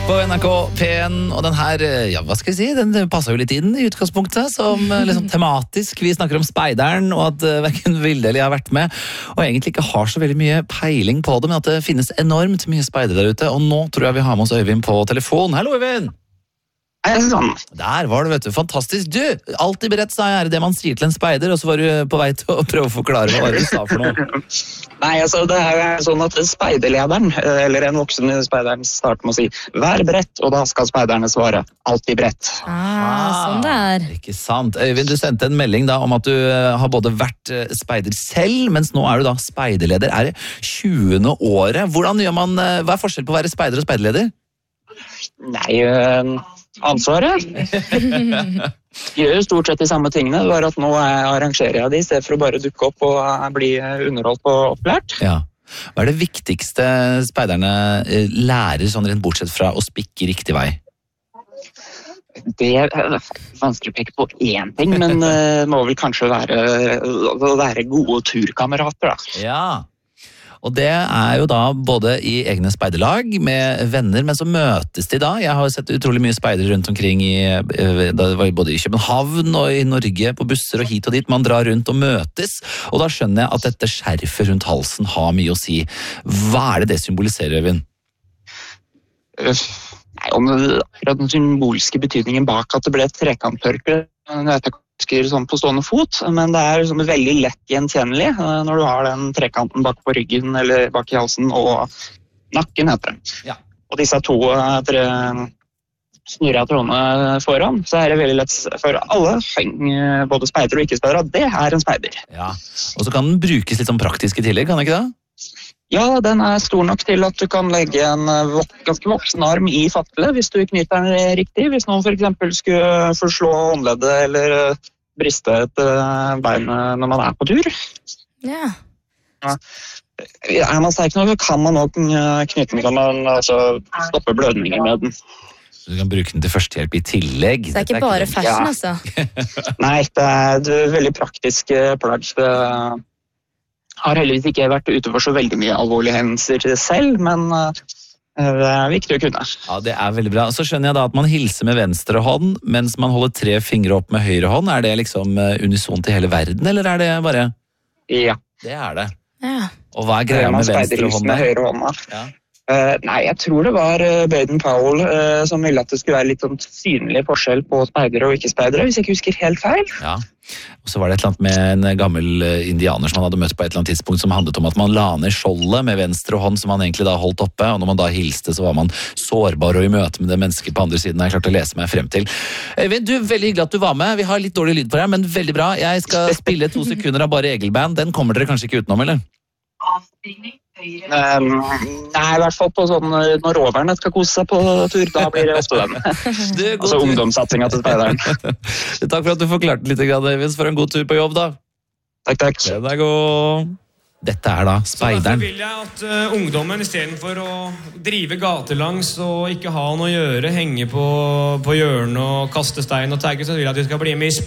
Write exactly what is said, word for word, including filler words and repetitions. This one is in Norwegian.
på N R K P en, og den her, ja, hva skal jeg si, den passer jo litt inn i utgangspunktet, som liksom tematisk. Vi snakker om speideren, og at uh, hverken Vilde eller jeg har vært med, og egentlig ikke har så veldig mye peiling på det, men at det finnes enormt mye speidere der ute, og nå tror jeg vi har med oss Øyvind på telefon. Hallo, Øyvind! Hei, sånn. Der var du, vet du. Fantastisk. Du, alltid beredt, sa jeg, er det man sier til en speider, og så var du på vei til å prøve å forklare hva du sa for noe. Nei, altså, det er sånn at speiderlederen, eller en voksen i speideren, starter med å si, vær beredt, og da skal speiderne svare, alltid beredt. Ah, sånn det er. Ikke sant. Øyvind, du sendte en melding da om at du har både vært speider selv, mens nå er du da speiderleder. Er det tjuende året? Hvordan gjør man, hva er forskjell på å være speider og speiderleder? Nei, ansvaret. De gjør jo stort sett de samme tingene, bare at nå arrangerer jeg det i stedet for å bare dukke opp og bli underholdt og opplært. Ja. Hva er det viktigste speiderne lærer, sånn rent bortsett fra å spikke riktig vei? Det er vanskelig å peke på én ting, men det må vel kanskje være, være gode turkamerater, da. Ja. Og det er jo da både i egne speiderlag med venner, men så møtes de da. Jeg har sett utrolig mye speidere rundt omkring i, da var både i København og i Norge på busser og hit og dit. Man drar rundt og møtes, og da skjønner jeg at dette skjerfet rundt halsen har mye å si. Hva er det det symboliserer, Øyvind? Nei, om akkurat den symbolske betydningen bak at det ble et trekanttørkle, jeg vet ikke sånn på stående fot, men det er liksom veldig lett gjenkjennelig når du har den trekanten bak på ryggen eller bak i halsen og nakken heter det. Ja. Og disse to tre snurra trådene foran, så er det veldig lett for alle, både speider og ikke-speider, at det er en speider. Ja, og så kan den brukes litt sånn praktisk i tillegg, kan den ikke det? Ja, den er stor nok til at du kan legge en ganske voksen arm i fattelet hvis du knyter den riktig. Hvis noen for eksempel skulle forslå håndleddet eller briste et bein når man er på tur. Ja. Ja. Er man sterk nok, kan man nok knyte den, kan man altså stoppe blødninger med den. Så du kan bruke den til førstehjelp i tillegg. Så det er ikke bare fashion, altså? Nei, det er et veldig praktisk plagg. Har heldigvis ikke vært ute for så veldig mye alvorlige hendelser selv, men det er viktig å kunne. Ja, det er veldig bra. Så skjønner jeg da at man hilser med venstre hånd, mens man holder tre fingre opp med høyre hånd. Er det liksom unison til hele verden, eller er det bare? Ja. Det er det. Ja. Og hva er greia med venstre hånd? Med høyre hånd, ja. Uh, nei, jeg tror det var uh, Baden-Powell uh, som ville at det skulle være litt sånn synlig forskjell på speidere og ikke-speidere, hvis jeg ikke husker helt feil. Ja, og så var det et eller annet med en gammel indianer som man hadde møtt på et eller annet tidspunkt som handlet om at man la ned skjoldet med venstre hånd som man egentlig da holdt oppe, og når man da hilste så var man sårbar og i møte med det mennesket på andre siden. Jeg klarte å lese meg frem til. Øyvind, du, veldig hyggelig at du var med. Vi har litt dårlig lyd på deg, men veldig bra. Jeg skal spille to sekunder av Bare Egil-band. Den kommer dere kanskje ikke utenom, eller? Avstigning. Um, nei, i hvert fall på sånn når roverne skal kose seg på tur, da blir det ofte den. Du, altså ungdomssatsinga til speideren. Takk for at du forklarte litt, Øyvind, for en god tur på jobb da. Takk, takk. Den er god. Dette er da speideren. Så derfor vil jeg at uh, ungdommen, i stedet for å drive gatelangs og ikke ha noe å gjøre, henge på, på hjørnet og kaste stein og tagge, så vil jeg at de skal bli med i